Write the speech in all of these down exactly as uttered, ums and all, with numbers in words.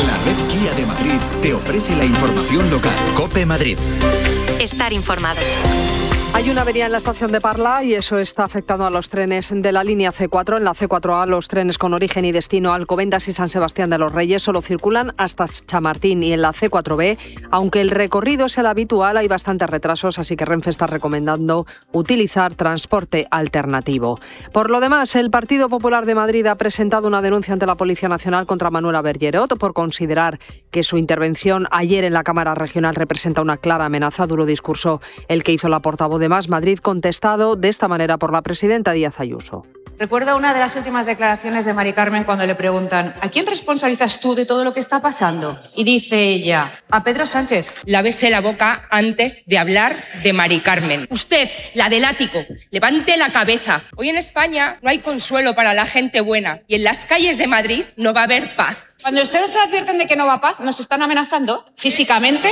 La red Kia de Madrid te ofrece la información local. COPE Madrid. Estar informado. Hay una avería en la estación de Parla y eso está afectando a los trenes de la línea ce cuatro. En la ce cuatro a, los trenes con origen y destino a Alcobendas y San Sebastián de los Reyes solo circulan hasta Chamartín, y en la ce cuatro be, aunque el recorrido es el habitual, hay bastantes retrasos, así que Renfe está recomendando utilizar transporte alternativo. Por lo demás, el Partido Popular de Madrid ha presentado una denuncia ante la Policía Nacional contra Manuela Bergerot por considerar que su intervención ayer en la Cámara Regional representa una clara amenaza. Duro discurso el que hizo la portavoz de Más Madrid, contestado de esta manera por la presidenta Díaz Ayuso. Recuerdo una de las últimas declaraciones de Mari Carmen cuando le preguntan ¿a quién responsabilizas tú de todo lo que está pasando? Y dice ella, a Pedro Sánchez. Lávese la boca antes de hablar de Mari Carmen. Usted, la del ático, levante la cabeza. Hoy en España no hay consuelo para la gente buena y en las calles de Madrid no va a haber paz. Cuando ustedes se advierten de que no va paz, nos están amenazando físicamente.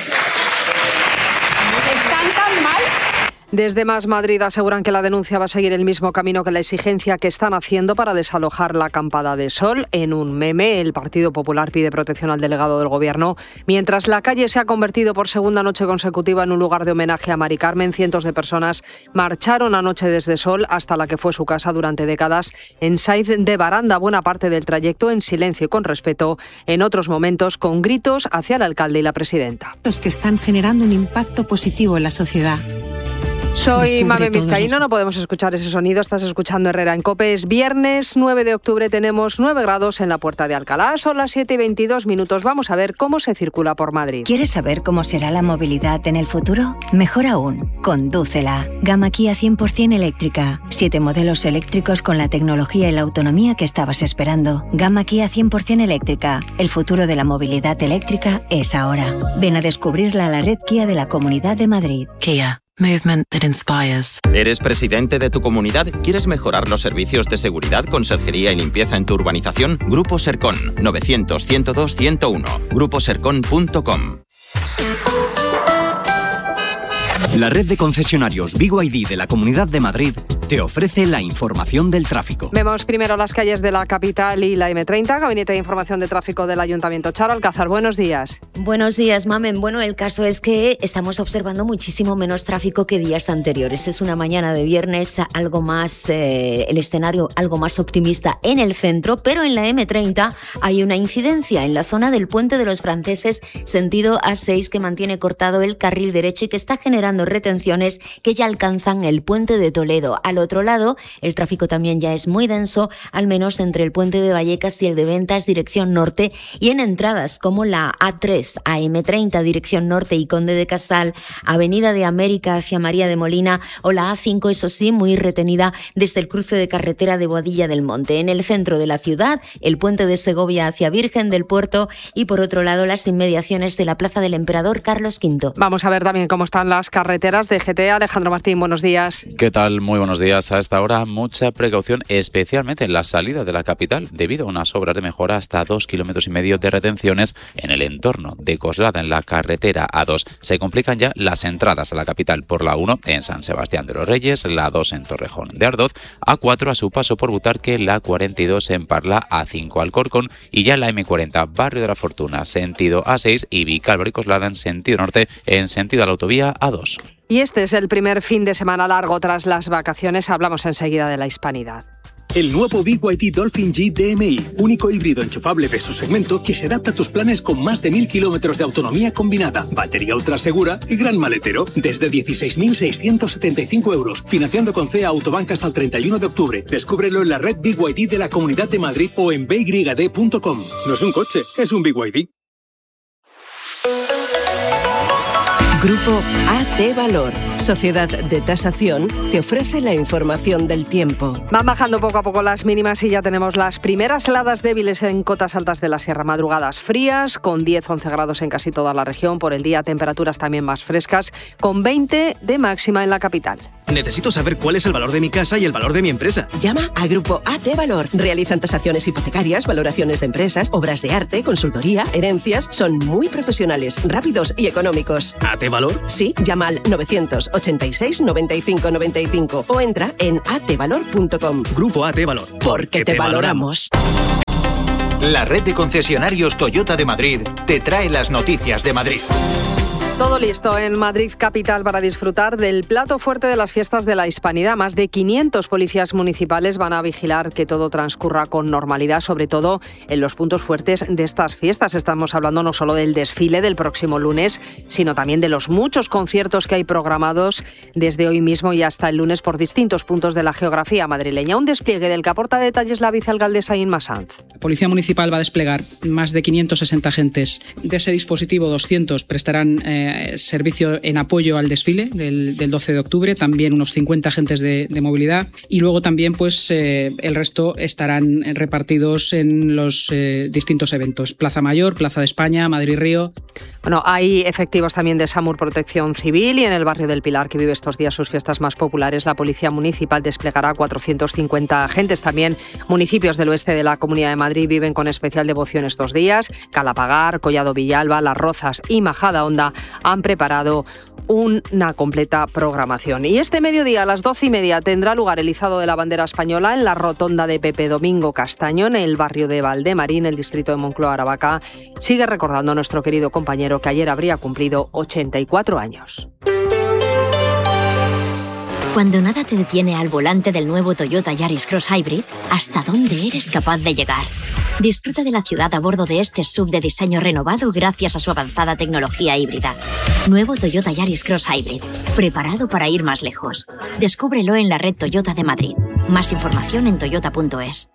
¿Están tan mal? Desde Más Madrid aseguran que la denuncia va a seguir el mismo camino que la exigencia que están haciendo para desalojar la acampada de Sol. En un meme, el Partido Popular pide protección al delegado del Gobierno. Mientras la calle se ha convertido por segunda noche consecutiva en un lugar de homenaje a Mari Carmen, cientos de personas marcharon anoche desde Sol hasta la que fue su casa durante décadas en Saiz de Baranda, buena parte del trayecto en silencio y con respeto, en otros momentos con gritos hacia el alcalde y la presidenta. Los que están generando un impacto positivo en la sociedad. Soy Mame Vizcaíno, no podemos escuchar ese sonido, estás escuchando Herrera en COPE. Es viernes nueve de octubre, tenemos nueve grados en la Puerta de Alcalá, son las siete y veintidós minutos. Vamos a ver cómo se circula por Madrid. ¿Quieres saber cómo será la movilidad en el futuro? Mejor aún, condúcela. Gama Kia cien por ciento eléctrica. Siete modelos eléctricos con la tecnología y la autonomía que estabas esperando. Gama Kia cien por ciento eléctrica. El futuro de la movilidad eléctrica es ahora. Ven a descubrirla a la red Kia de la Comunidad de Madrid. Kia. Movement that inspires. ¿Eres presidente de tu comunidad? ¿Quieres mejorar los servicios de seguridad, conserjería y limpieza en tu urbanización? Grupo Sercon, novecientos, ciento dos, ciento uno. grupo sercon punto com. La red de concesionarios B Y D de la Comunidad de Madrid te ofrece la información del tráfico. Vemos primero las calles de la capital y la eme treinta, Gabinete de Información de Tráfico del Ayuntamiento. Charo Alcázar, buenos días. Buenos días, Mamen. Bueno, el caso es que estamos observando muchísimo menos tráfico que días anteriores. Es una mañana de viernes, algo más, eh, el escenario algo más optimista en el centro, pero en la eme treinta hay una incidencia en la zona del Puente de los Franceses, sentido A seis, que mantiene cortado el carril derecho y que está generando retenciones que ya alcanzan el Puente de Toledo. Al otro lado, el tráfico también ya es muy denso, al menos entre el Puente de Vallecas y el de Ventas, dirección norte, y en entradas como la A tres a eme treinta, dirección norte, y Conde de Casal, Avenida de América hacia María de Molina, o la A cinco, eso sí, muy retenida desde el cruce de carretera de Boadilla del Monte. En el centro de la ciudad, el Puente de Segovia hacia Virgen del Puerto, y por otro lado, las inmediaciones de la Plaza del Emperador Carlos quinto. Vamos a ver también cómo están las carreteras de G T. Alejandro Martín, buenos días. ¿Qué tal? Muy buenos días. A esta hora, mucha precaución, especialmente en la salida de la capital, debido a unas obras de mejora, hasta dos kilómetros y medio de retenciones en el entorno de Coslada, en la carretera A dos. Se complican ya las entradas a la capital por la uno en San Sebastián de los Reyes, la dos en Torrejón de Ardoz, A cuatro a su paso por Butarque, la cuarenta y dos en Parla, A cinco Alcorcón, y ya la eme cuarenta, Barrio de la Fortuna, sentido A seis, y Vicálvaro y Coslada en sentido norte, en sentido a la autovía A dos. Y este es el primer fin de semana largo tras las vacaciones. Hablamos enseguida de la Hispanidad. El nuevo B Y D Dolphin G D M I, único híbrido enchufable de su segmento que se adapta a tus planes con más de mil kilómetros de autonomía combinada, batería ultra segura y gran maletero, desde dieciséis mil seiscientos setenta y cinco euros, financiando con C E A Autobank hasta el treinta y uno de octubre. Descúbrelo en la red B Y D de la Comunidad de Madrid o en b y d punto com. No es un coche, es un B Y D. Grupo A T Valor, sociedad de tasación, te ofrece la información del tiempo. Van bajando poco a poco las mínimas y ya tenemos las primeras heladas débiles en cotas altas de la sierra. Madrugadas frías, con diez a once grados en casi toda la región. Por el día, temperaturas también más frescas, con veinte de máxima en la capital. Necesito saber cuál es el valor de mi casa y el valor de mi empresa. Llama a Grupo A T Valor. Realizan tasaciones hipotecarias, valoraciones de empresas, obras de arte, consultoría, herencias. Son muy profesionales, rápidos y económicos. ¿A T Valor? Sí, llama al novecientos ochenta y seis noventa y cinco noventa y cinco o entra en a t valor punto com. Grupo A T Valor. Porque te, te valoramos. La red de concesionarios Toyota de Madrid te trae las noticias de Madrid. Todo listo en Madrid capital para disfrutar del plato fuerte de las fiestas de la Hispanidad. Más de quinientos policías municipales van a vigilar que todo transcurra con normalidad, sobre todo en los puntos fuertes de estas fiestas. Estamos hablando no solo del desfile del próximo lunes, sino también de los muchos conciertos que hay programados desde hoy mismo y hasta el lunes por distintos puntos de la geografía madrileña. Un despliegue del que aporta detalles la vicealcaldesa Inma Sanz. La Policía Municipal va a desplegar más de quinientos sesenta agentes. De ese dispositivo, doscientos prestarán eh, servicio en apoyo al desfile del, del doce de octubre, también unos cincuenta agentes de, de movilidad y luego también pues eh, el resto estarán repartidos en los eh, distintos eventos, Plaza Mayor, Plaza de España, Madrid-Río. Bueno, hay efectivos también de SAMUR Protección Civil y en el barrio del Pilar, que vive estos días sus fiestas más populares, la Policía Municipal desplegará cuatrocientos cincuenta agentes. También municipios del oeste de la Comunidad de Madrid viven con especial devoción estos días. Calapagar, Collado Villalba, Las Rozas y Majadahonda han preparado una completa programación. Y este mediodía a las doce y media tendrá lugar el izado de la bandera española en la rotonda de Pepe Domingo Castaño, en el barrio de Valdemarín, el distrito de Moncloa-Aravaca. Sigue recordando nuestro querido compañero que ayer habría cumplido ochenta y cuatro años. Cuando nada te detiene al volante del nuevo Toyota Yaris Cross Hybrid, ¿hasta dónde eres capaz de llegar? Disfruta de la ciudad a bordo de este S U V de diseño renovado gracias a su avanzada tecnología híbrida. Nuevo Toyota Yaris Cross Hybrid, preparado para ir más lejos. Descúbrelo en la red Toyota de Madrid. Más información en toyota punto es.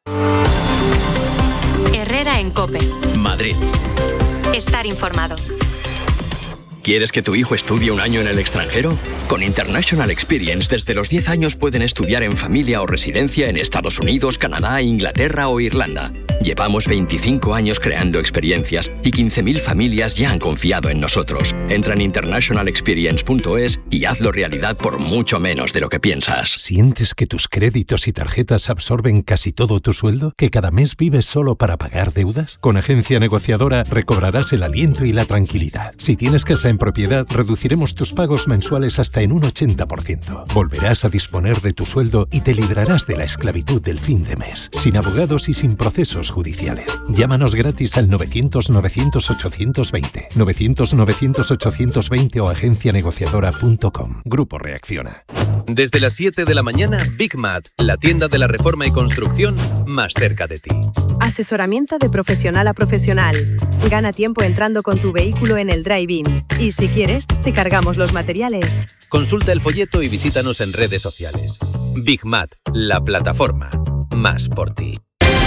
Herrera en COPE. Madrid. Estar informado. ¿Quieres que tu hijo estudie un año en el extranjero? Con International Experience, desde los diez años pueden estudiar en familia o residencia en Estados Unidos, Canadá, Inglaterra o Irlanda. Llevamos veinticinco años creando experiencias y quince mil familias ya han confiado en nosotros. Entra en international experience punto es y hazlo realidad por mucho menos de lo que piensas. ¿Sientes que tus créditos y tarjetas absorben casi todo tu sueldo? ¿Que cada mes vives solo para pagar deudas? Con Agencia Negociadora recobrarás el aliento y la tranquilidad. Si tienes casa en propiedad, reduciremos tus pagos mensuales hasta en un ochenta por ciento. Volverás a disponer de tu sueldo y te librarás de la esclavitud del fin de mes, sin abogados y sin procesos judiciales. Llámanos gratis al novecientos novecientos ochocientos veinte, novecientos novecientos ochocientos veinte o agencia negociadora punto com. Grupo Reacciona. Desde las siete de la mañana, Big Mat, la tienda de la reforma y construcción más cerca de ti. Asesoramiento de profesional a profesional. Gana tiempo entrando con tu vehículo en el drive-in. Y si quieres, te cargamos los materiales. Consulta el folleto y visítanos en redes sociales. Big Mat, la plataforma más por ti.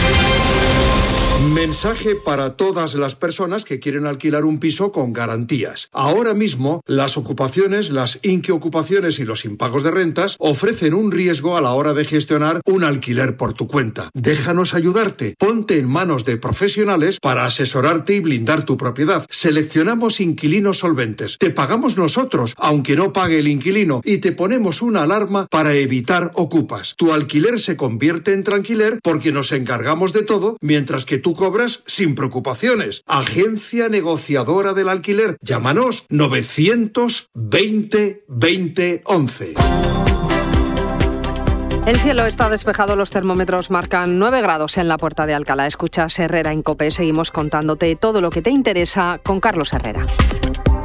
Mensaje para todas las personas que quieren alquilar un piso con garantías. Ahora mismo, las ocupaciones, las inquiocupaciones y los impagos de rentas ofrecen un riesgo a la hora de gestionar un alquiler por tu cuenta. Déjanos ayudarte. Ponte en manos de profesionales para asesorarte y blindar tu propiedad. Seleccionamos inquilinos solventes. Te pagamos nosotros, aunque no pague el inquilino, y te ponemos una alarma para evitar ocupas. Tu alquiler se convierte en tranquiler porque nos encargamos de todo, mientras que tú cobras sin preocupaciones. Agencia Negociadora del Alquiler. Llámanos novecientos veinte veinte once. El cielo está despejado, los termómetros marcan nueve grados en la Puerta de Alcalá. Escuchas Herrera en COPE. Seguimos contándote todo lo que te interesa con Carlos Herrera.